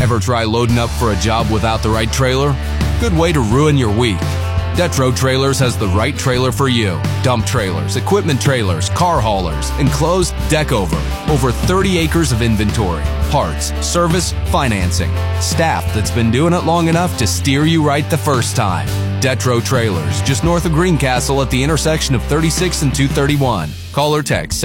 Ever try loading up for a job without the right trailer? Good way to ruin your week. Detro Trailers has the right trailer for you. Dump trailers, equipment trailers, car haulers, enclosed deck over. Over 30 acres of inventory, parts, service, financing. Staff that's been doing it long enough to steer you right the first time. Detro Trailers, just north of Greencastle at the intersection of 36 and 231. Call or text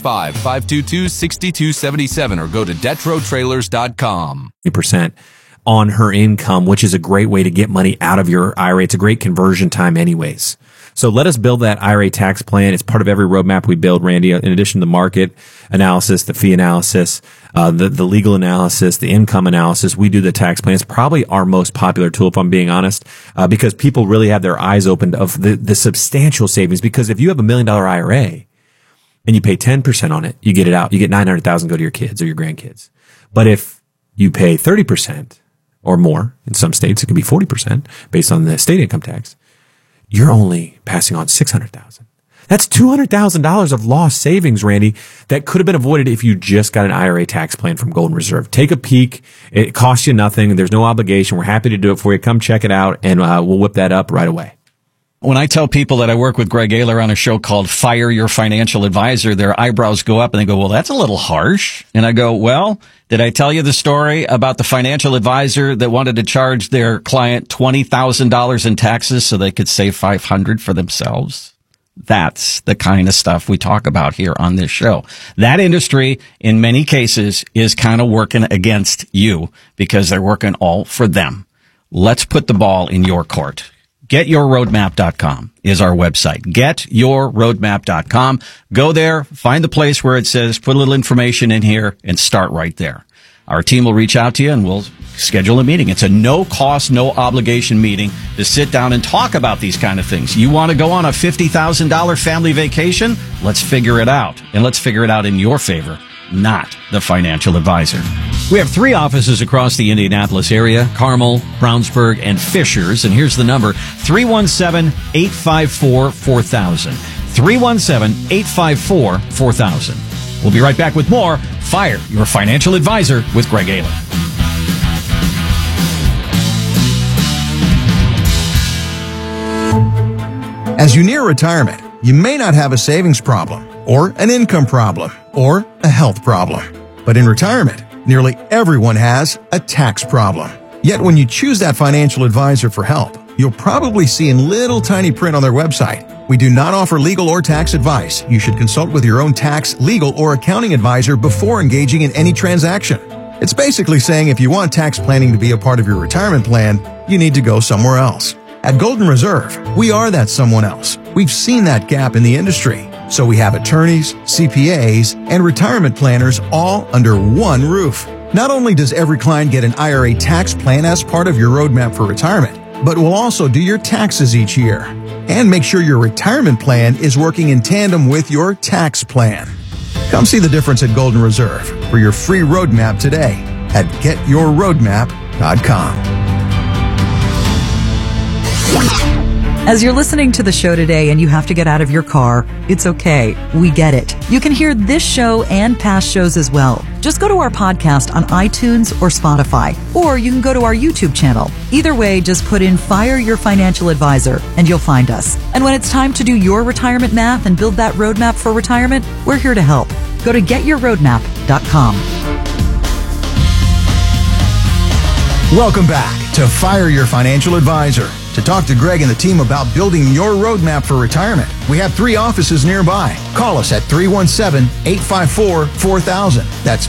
765-522-6277 or go to DetroTrailers.com. 3% on her income, which is a great way to get money out of your IRA. It's a great conversion time anyways. So let us build that IRA tax plan. It's part of every roadmap we build, Randy, in addition to the market analysis, the fee analysis, the legal analysis, the income analysis. We do the tax plan. It's probably our most popular tool, if I'm being honest, because people really have their eyes opened of the substantial savings. Because if you have $1 million IRA and you pay 10% on it, you get it out. You get $900,000 go to your kids or your grandkids. But if you pay 30%, or more, in some states it could be 40% based on the state income tax, you're only passing on $600,000. That's $200,000 of lost savings, Randy, that could have been avoided if you just got an IRA tax plan from Golden Reserve. Take a peek. It costs you nothing. There's no obligation. We're happy to do it for you. Come check it out, and we'll whip that up right away. When I tell people that I work with Greg Ayler on a show called Fire Your Financial Advisor, their eyebrows go up and they go, well, that's a little harsh. And I go, well, did I tell you the story about the financial advisor that wanted to charge their client $20,000 in taxes so they could save $500 for themselves? That's the kind of stuff we talk about here on this show. That industry, in many cases, is kind of working against you because they're working all for them. Let's put the ball in your court. GetYourRoadmap.com is our website. GetYourRoadmap.com. Go there, find the place where it says, put a little information in here, and start right there. Our team will reach out to you and we'll schedule a meeting. It's a no cost, no obligation meeting to sit down and talk about these kind of things. You want to go on a $50,000 family vacation? Let's figure it out. And let's figure it out in your favor, not the financial advisor. We have 3 offices across the Indianapolis area, Carmel, Brownsburg, and Fishers. And here's the number, 317-854-4000. 317-854-4000. We'll be right back with more Fire Your Financial Advisor with Greg Ayler. As you near retirement, you may not have a savings problem, or an income problem, or a health problem. But in retirement, nearly everyone has a tax problem. Yet when you choose that financial advisor for help, you'll probably see in little tiny print on their website, we do not offer legal or tax advice. You should consult with your own tax, legal, or accounting advisor before engaging in any transaction. It's basically saying if you want tax planning to be a part of your retirement plan, you need to go somewhere else. At Golden Reserve, we are that someone else. We've seen that gap in the industry. So we have attorneys, CPAs, and retirement planners all under one roof. Not only does every client get an IRA tax plan as part of your roadmap for retirement, but we'll also do your taxes each year and make sure your retirement plan is working in tandem with your tax plan. Come see the difference at Golden Reserve for your free roadmap today at GetYourRoadmap.com. As you're listening to the show today and you have to get out of your car, it's okay. We get it. You can hear this show and past shows as well. Just go to our podcast on iTunes or Spotify, or you can go to our YouTube channel. Either way, just put in Fire Your Financial Advisor and you'll find us. And when it's time to do your retirement math and build that roadmap for retirement, we're here to help. Go to GetYourRoadmap.com. Welcome back to Fire Your Financial Advisor. To talk to Greg and the team about building your roadmap for retirement, we have 3 offices nearby. Call us at 317-854-4000. That's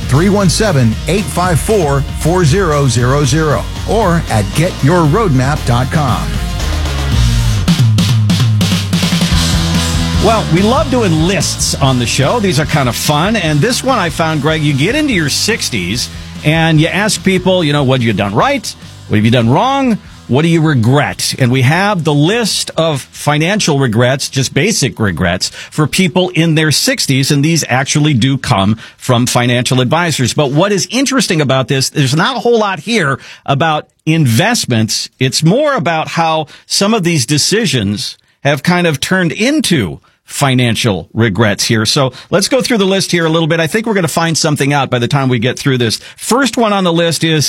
317-854-4000. Or at GetYourRoadmap.com. Well, we love doing lists on the show. These are kind of fun. And this one I found, Greg, you get into your 60s and you ask people, what have you done right? What have you done wrong? What do you regret? And we have the list of financial regrets, just basic regrets, for people in their 60s, and these actually do come from financial advisors. But what is interesting about this, there's not a whole lot here about investments. It's more about how some of these decisions have kind of turned into financial regrets here. So let's go through the list here a little bit. I think we're going to find something out by the time we get through this. First one on the list is